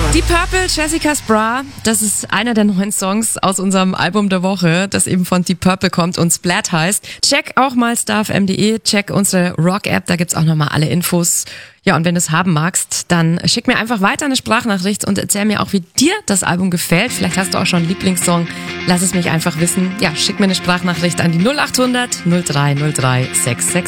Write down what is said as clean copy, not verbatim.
Deep Purple, Jessica's Bra, das ist einer der neuen Songs aus unserem Album der Woche, das eben von Deep Purple kommt und Splat heißt. Check auch mal starfm.de, check unsere Rock-App, da gibt's auch nochmal alle Infos. Ja, und wenn du es haben magst, dann schick mir einfach weiter eine Sprachnachricht und erzähl mir auch, wie dir das Album gefällt. Vielleicht hast du auch schon einen Lieblingssong. Lass es mich einfach wissen. Ja, schick mir eine Sprachnachricht an die 0800 0303 666.